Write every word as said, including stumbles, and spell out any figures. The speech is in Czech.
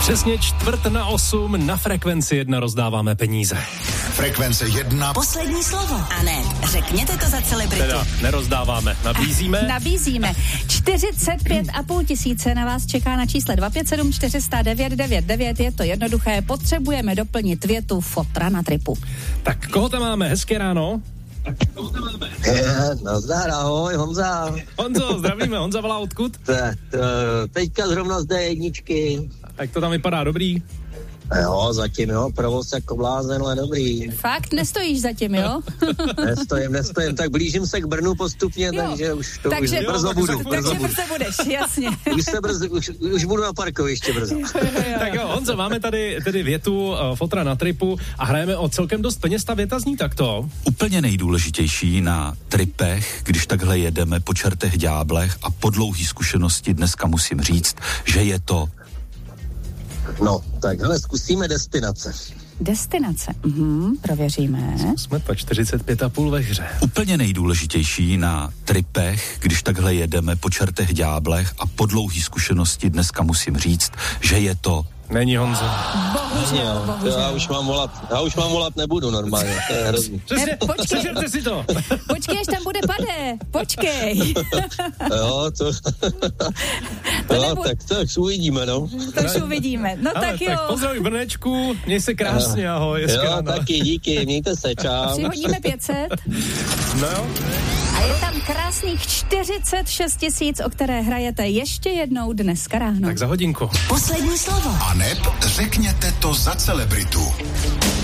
Přesně čtvrt na osm na Frekvenci jedna rozdáváme peníze. Frekvence jedna. Poslední slovo. Anet, řekněte to za celebritu. Teda nerozdáváme, nabízíme. Nabízíme. čtyřicet pět a půl tisíce na vás čeká na čísle dva pět sedm čtyři nula devět devět devět. Je to jednoduché, potřebujeme doplnit větu fotra na tripu. Tak koho tam máme? Hezké ráno. Je, nazdar, ahoj, Honza. Honzo, zdravíme, Honza volá odkud? Te, te, teďka zrovna z dé jedničky. Jak to tam vypadá, dobrý? Jo, zatím jo, provoz jako blázen, ale dobrý. Fakt, nestojíš zatím, jo? Nestojím, nestojím, tak blížím se k Brnu postupně, jo. takže už to takže, už brzo jo, budu. Takže brzo brzo budeš, jasně. Už se brzo, už, už budu na parkovišti brzo. Tak jo, Honzo, máme tady tedy větu uh, fotra na tripu a hrajeme o celkem dost peněz. Ta věta zní takto. Úplně nejdůležitější na tripech, když takhle jedeme po čertech ďáblech a po dlouhý zkušenosti dneska musím říct, že je to... No, tak hele, zkusíme destinace. Destinace, mhm, prověříme. Jsme to čtyřicet pět a půl ve hře. Úplně nejdůležitější na tripech, když takhle jedeme po čertech ďáblech a po dlouhý zkušenosti dneska musím říct, že je to... Není, Honzo. Bohužel, bohužel. Já už mám volat, já už mám volat nebudu normálně, to je hrozný. Přesně, přežerte si to. Počkej, až tam bude Pade, počkej. Jo, to... to no, nebude... tak to už uvidíme, no. To už uvidíme, no Ale, tak jo. Tak pozdravuj Brnečku, měj se krásně, ahoj. Jo, ráno. Taky díky, mějte se, čau. Přihodíme pět set. No jo. A je tam krásných čtyřicet šest tisíc, o které hrajete ještě jednou dneska ráno. Tak za hodinku. Poslední slovo. Aneb, řekněte to za celebritu.